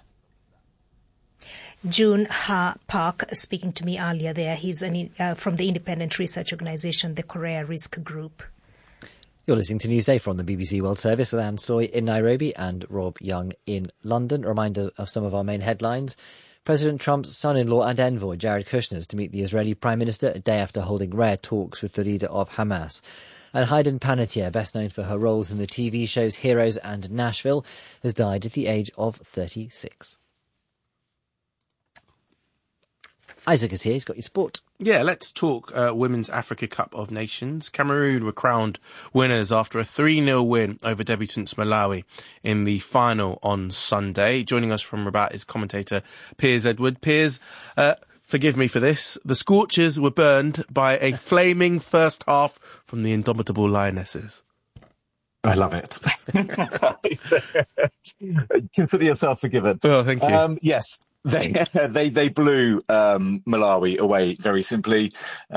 Jun Ha Park speaking to me earlier there. He's an, uh, from the independent research organization, the Korea Risk Group. You're listening to Newsday from the B B C World Service with Anne Soy in Nairobi and Rob Young in London. A reminder of some of our main headlines. President Trump's son-in-law and envoy, Jared Kushner, is to meet the Israeli Prime Minister a day after holding rare talks with the leader of Hamas. And Hayden Panettiere, best known for her roles in the T V shows Heroes and Nashville, has died at the age of thirty-six. Isaac is here, he's got your sport. Yeah, let's talk uh, Women's Africa Cup of Nations. Cameroon were crowned winners after a three nil win over debutants Malawi in the final on Sunday. Joining us from Rabat is commentator Piers Edward. Piers, uh, forgive me for this. The Scorchers were burned by a flaming first half from the indomitable Lionesses. I love it. Consider yourself forgiven. Oh, thank you. Um, yes. They they they blew um, Malawi away very simply,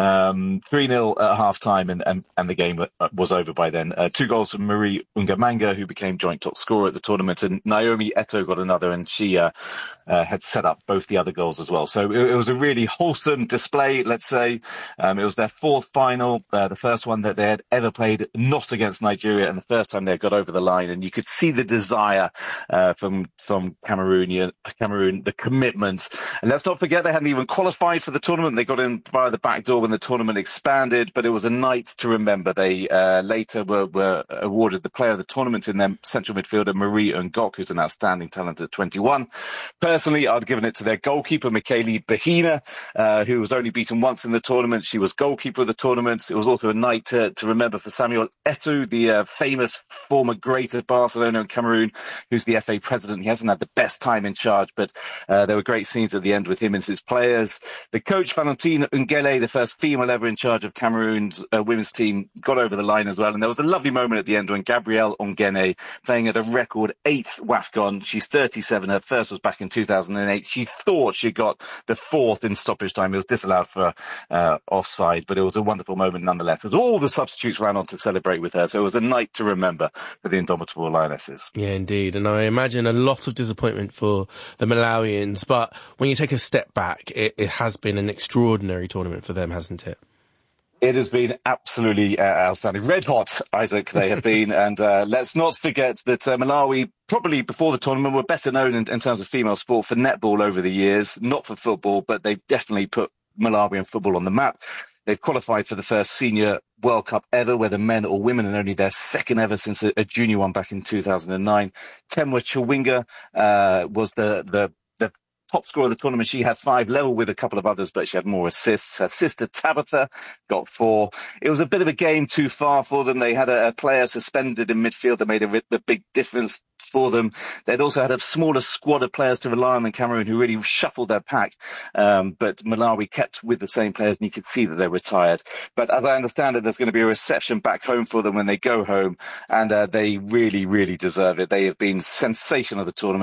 um, three nil at half time, and, and, and the game was over by then. Uh, two goals from Marie Ungamanga, who became joint top scorer at the tournament, and Naomi Eto'o got another, and she uh, uh, had set up both the other goals as well. So it, it was a really wholesome display, let's say. Um, it was their fourth final, uh, the first one that they had ever played not against Nigeria, and the first time they got over the line. And you could see the desire uh, from from Cameroon, Cameroon, the commitment. And let's not forget they hadn't even qualified for the tournament. They got in via the back door when the tournament expanded, but it was a night to remember. They uh, later were, were awarded the player of the tournament in their central midfielder, Marie Ngok, who's an outstanding talent at twenty-one. Personally, I'd given it to their goalkeeper, Michele Bahina, uh, who was only beaten once in the tournament. She was goalkeeper of the tournament. It was also a night to, to remember for Samuel Eto'o, the uh, famous former great of Barcelona and Cameroon, who's the F A president. He hasn't had the best time in charge, but uh, there were great scenes at the end with him and his players. The coach, Valentine Ungele, the first female ever in charge of Cameroon's uh, women's team, got over the line as well. And there was a lovely moment at the end when Gabrielle Ongene, playing at a record eighth WAFCON, she's thirty-seven, her first was back in two thousand eight. She thought she got the fourth in stoppage time. It was disallowed for uh, offside, but it was a wonderful moment nonetheless. As all the substitutes ran on to celebrate with her. So it was a night to remember for the indomitable Lionesses. Yeah, indeed. And I imagine a lot of disappointment for the Malawians, but when you take a step back, it, it has been an extraordinary tournament for them, hasn't it? It has been absolutely uh, outstanding. Red hot, Isaac, they have been. And uh, let's not forget that uh, Malawi, probably before the tournament, were better known in, in terms of female sport for netball over the years, not for football, but they've definitely put Malawian football on the map. They've qualified for the first senior World Cup ever, whether men or women, and only their second ever since a, a junior one back in two thousand nine. Temwa Chawinga uh, was the, the the top scorer of the tournament. She had five, level with a couple of others, but she had more assists. Her sister Tabitha got four. It was a bit of a game too far for them. They had a, a player suspended in midfield that made a, a big difference for them. They'd also had a smaller squad of players to rely on in Cameroon who really shuffled their pack. Um, but Malawi kept with the same players, and you could see that they were tired. But as I understand it, there's going to be a reception back home for them when they go home, and uh, they really, really deserve it. They have been sensational of the tournament.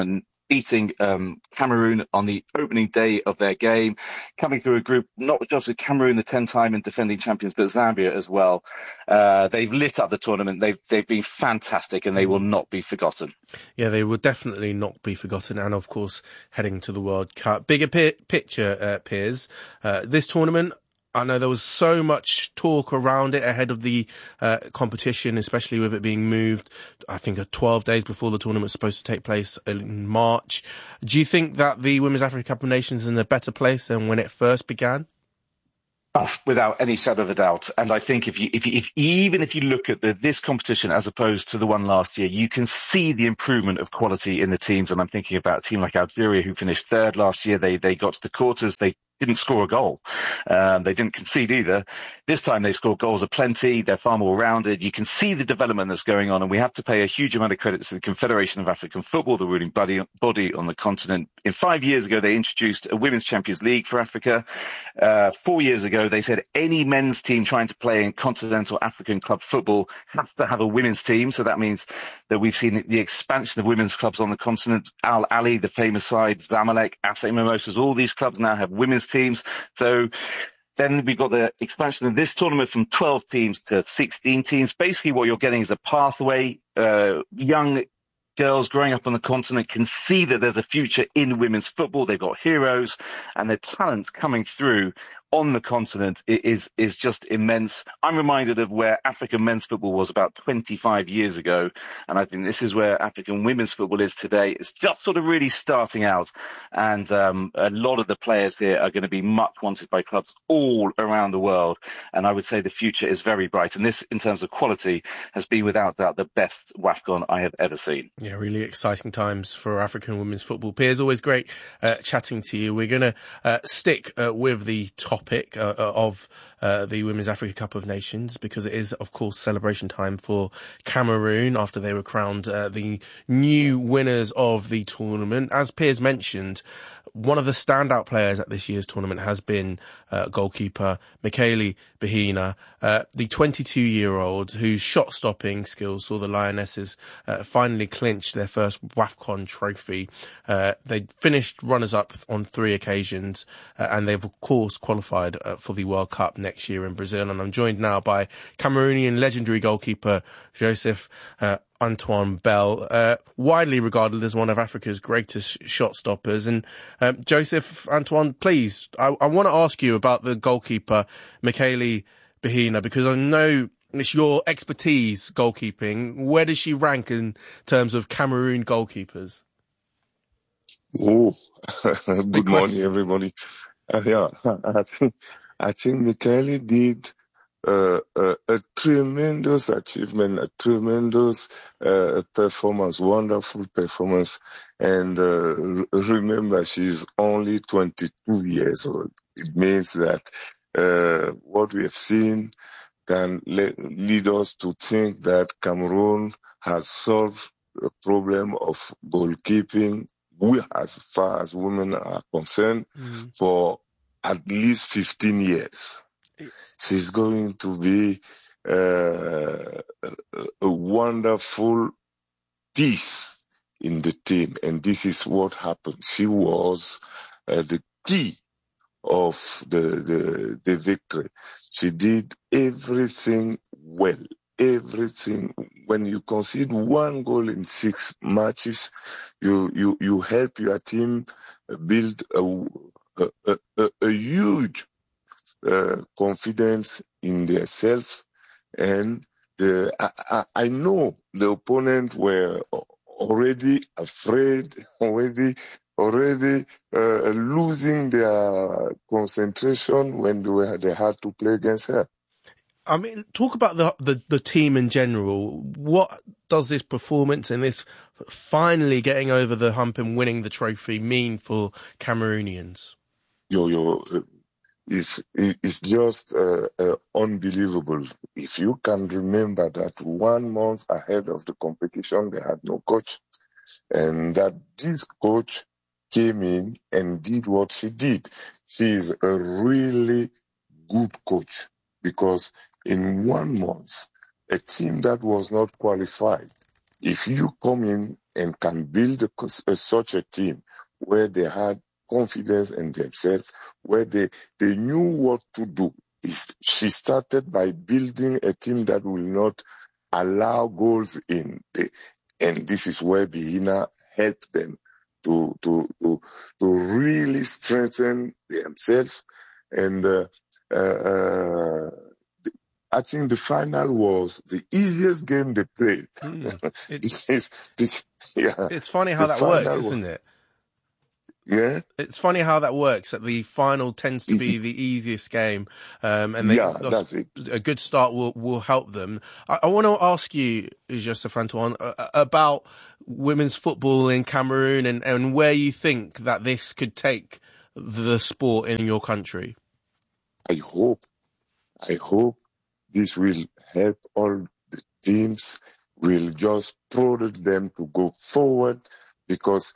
beating um, Cameroon on the opening day of their game, coming through a group, not just with Cameroon, the ten-time and defending champions, but Zambia as well. Uh, they've lit up the tournament. They've they've been fantastic, and they will not be forgotten. Yeah, they will definitely not be forgotten. And, of course, heading to the World Cup. Bigger pi- picture, uh, Piers. Uh, this tournament, I know there was so much talk around it ahead of the uh, competition, especially with it being moved, I think, uh, twelve days before the tournament was supposed to take place in March. Do you think that the Women's Africa Cup of Nations is in a better place than when it first began? Oh, without any shadow of a doubt. And I think if you, if you, if even if you look at the, this competition as opposed to the one last year, you can see the improvement of quality in the teams. And I'm thinking about a team like Algeria, who finished third last year. They, they got to the quarters. They didn't score a goal. Um, they didn't concede either. This time they scored goals aplenty. They're far more rounded. You can see the development that's going on, and we have to pay a huge amount of credit to the Confederation of African Football, the ruling body, body on the continent. In five years ago, they introduced a Women's Champions League for Africa. Uh, four years ago, they said any men's team trying to play in continental African club football has to have a women's team. So that means that we've seen the expansion of women's clubs on the continent. Al Ali, the famous side, Zamalek, A S E Mimosas, all these clubs now have women's teams. So then we've got the expansion of this tournament from twelve teams to sixteen teams. Basically what you're getting is a pathway. Uh, young girls growing up on the continent can see that there's a future in women's football. They've got heroes, and the talent coming through on the continent is is just immense. I'm reminded of where African men's football was about twenty-five years ago, and I think this is where African women's football is today. It's just sort of really starting out, and um, a lot of the players here are going to be much wanted by clubs all around the world, and I would say the future is very bright, and this, in terms of quality, has been without doubt the best WAFCON I have ever seen. Yeah, really exciting times for African women's football. Piers, always great uh, chatting to you. We're going to uh, stick uh, with the top topic uh, of uh, the Women's Africa Cup of Nations, because it is, of course, celebration time for Cameroon after they were crowned uh, the new winners of the tournament. As Piers mentioned, one of the standout players at this year's tournament has been uh, goalkeeper Mikaele Bahina, uh, the twenty-two-year-old whose shot-stopping skills saw the Lionesses uh, finally clinch their first WAFCON trophy. Uh, they finished runners-up on three occasions, uh, and they've, of course, qualified uh, for the World Cup next year in Brazil. And I'm joined now by Cameroonian legendary goalkeeper Joseph uh, Antoine Bell, uh, widely regarded as one of Africa's greatest shot stoppers. And um, Joseph Antoine, please, I, I want to ask you about the goalkeeper Mikaele Bahina, because I know it's your expertise, goalkeeping. Where does she rank in terms of Cameroon goalkeepers? Oh, good morning, everybody. Uh, yeah, I think, I think Mikaele did Uh, uh, a tremendous achievement, a tremendous uh, performance, wonderful performance. And uh, remember, she's only twenty-two years old. It means that uh, what we have seen can le- lead us to think that Cameroon has solved the problem of goalkeeping, we, as far as women are concerned, mm. for at least fifteen years. She's going to be uh, a, a wonderful piece in the team. And this is what happened. She was uh, the key of the, the, the victory. She did everything well. Everything. When you concede one goal in six matches, you, you, you help your team build a, a, a, a huge Uh, confidence in themselves, and the, I, I know the opponent were already afraid, already, already uh, losing their concentration when they, were, they had to play against her. I mean, talk about the, the the team in general. What does this performance and this finally getting over the hump and winning the trophy mean for Cameroonians? Yo, yo. Uh, It's, it's just uh, uh, unbelievable. If you can remember that one month ahead of the competition, they had no coach, and that this coach came in and did what she did. She is a really good coach, because in one month, a team that was not qualified, if you come in and can build a, a, such a team where they had confidence in themselves, where they, they knew what to do. Is she started by building a team that will not allow goals in. The, and this is where Bihina helped them to to to, to really strengthen themselves. And uh, uh, I think the final was the easiest game they played. Mm. It's, it's, it's, yeah. It's funny how The that works, final isn't was- it? Yeah. It's funny how that works, that the final tends to be the easiest game. Um, and they, Yeah, that's it. a good start will, will help them. I, I want to ask you, Joseph Antoine, uh, about women's football in Cameroon and, and where you think that this could take the sport in your country. I hope, I hope this will help all the teams, will just prod them to go forward, because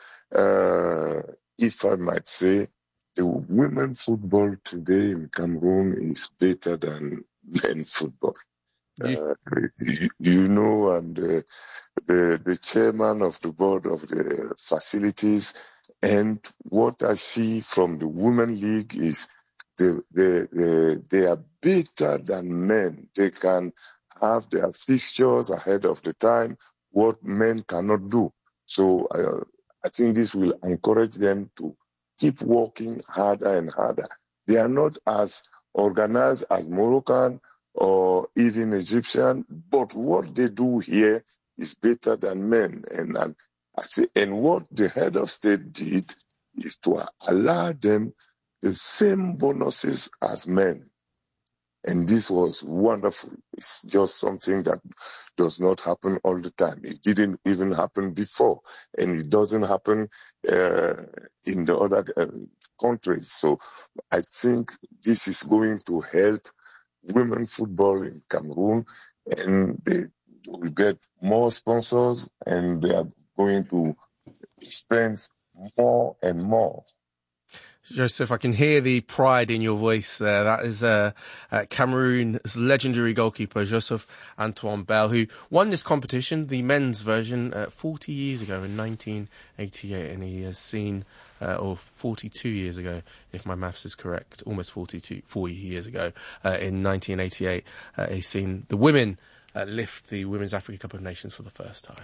uh, if I might say, the women football today in Cameroon is better than men football. Uh, you, you know, I'm the, the the chairman of the board of the facilities, and what I see from the women league is they they they, they are better than men. They can have their fixtures ahead of the time, what men cannot do. So uh, I think this will encourage them to keep working harder and harder. They are not as organized as Moroccan or even Egyptian, but what they do here is better than men. And, and I say, and what the head of state did is to allow them the same bonuses as men. And this was wonderful. It's just something that does not happen all the time. It didn't even happen before, and it doesn't happen uh, in the other uh, countries. So I think this is going to help women football in Cameroon, and they will get more sponsors, and they are going to spend more and more. Joseph, I can hear the pride in your voice there. That is uh, uh, Cameroon's legendary goalkeeper, Joseph Antoine Bell, who won this competition, the men's version, uh, forty years ago in nineteen eighty-eight. And he has seen, uh, or forty-two years ago, if my maths is correct, almost forty-two, forty years ago, uh, in nineteen eighty-eight, uh, he's seen the women uh, lift the Women's Africa Cup of Nations for the first time.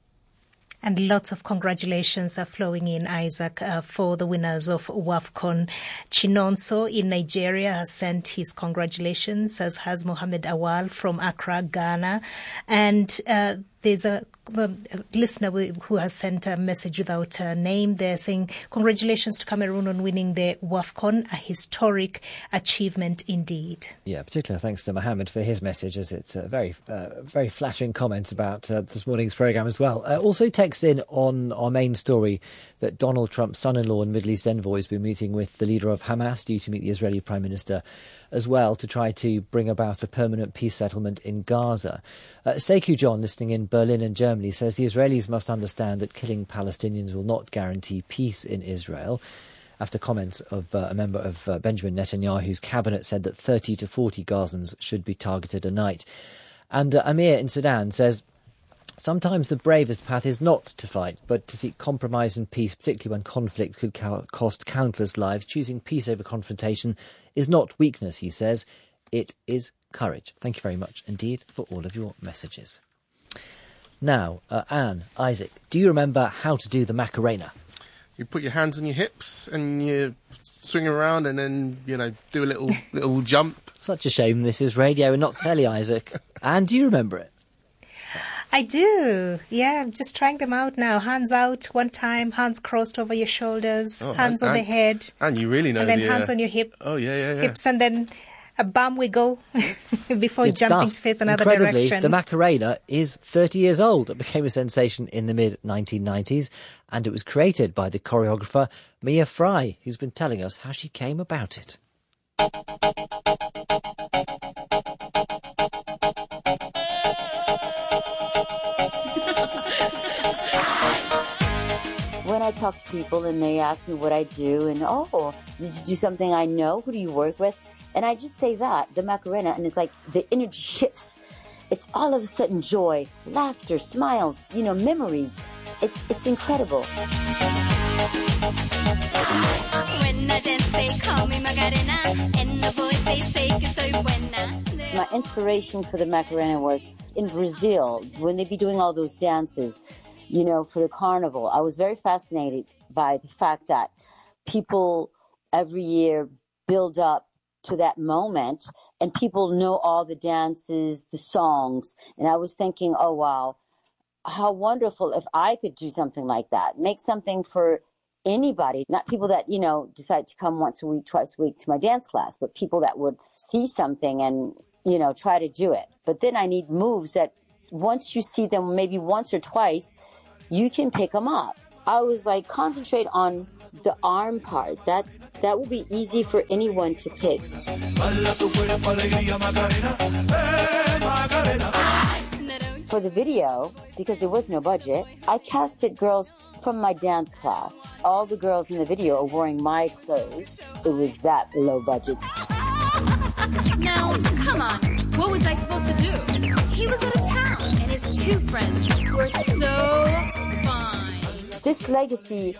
And lots of congratulations are flowing in, Isaac, uh, for the winners of WAFCON. Chinonso in Nigeria has sent his congratulations, as has Mohammed Awal from Accra, Ghana. And uh, there's a, a listener who has sent a message without a name. They're saying, congratulations to Cameroon on winning the WAFCON, a historic achievement indeed. Yeah, particularly thanks to Mohammed for his message, as it's a very, uh, very flattering comment about uh, this morning's programme as well. Uh, also text in on our main story that Donald Trump's son-in-law and Middle East envoy has been meeting with the leader of Hamas, due to meet the Israeli Prime Minister as well, to try to bring about a permanent peace settlement in Gaza. Uh, Sekou John, listening in Berlin and Germany, says the Israelis must understand that killing Palestinians will not guarantee peace in Israel, after comments of uh, a member of uh, Benjamin Netanyahu's cabinet said that thirty to forty Gazans should be targeted a night. And uh, Amir in Sudan says, sometimes the bravest path is not to fight, but to seek compromise and peace, particularly when conflict could co- cost countless lives. Choosing peace over confrontation is not weakness, he says. It is courage. Thank you very much indeed for all of your messages. Now, uh, Anne, Isaac, do you remember how to do the Macarena? You put your hands on your hips and you swing around and then, you know, do a little little jump. Such a shame this is radio and not telly, Isaac. Anne, do you remember it? I do. Yeah, I'm just trying them out now. Hands out one time, hands crossed over your shoulders, Oh, hands and, on the and, head. And you really know And then the, hands uh, on your hip. Oh, yeah, yeah, yeah. Hips, and then a bum we go before Good jumping stuff. to face another Incredibly, direction. the Macarena is thirty years old. It became a sensation in the mid nineteen nineties, and it was created by the choreographer Mia Fry, who's been telling us how she came about it. When I talk to people and they ask me what I do and, oh, did you do something I know? Who do you work with? And I just say that, the Macarena, and it's like the energy shifts. It's all of a sudden joy, laughter, smiles, you know, memories. it's, it's incredible. When I dance, they call me Macarena, and the boys, they say que soy buena. My inspiration for the Macarena was in Brazil, when they'd be doing all those dances, you know, for the carnival. I was very fascinated by the fact that people every year build up to that moment, and people know all the dances, the songs. And I was thinking, oh, wow, how wonderful if I could do something like that, make something for anybody, not people that, you know, decide to come once a week, twice a week to my dance class, but people that would see something and, you know, try to do it. But then I need moves that once you see them maybe once or twice, you can pick them up. I was like, concentrate on the arm part. That that will be easy for anyone to pick. For the video, because there was no budget, I casted girls from my dance class. All the girls in the video are wearing my clothes. It was that low budget. Now, come on. What was I supposed to do? He was out of town, and his two friends were so fine. This legacy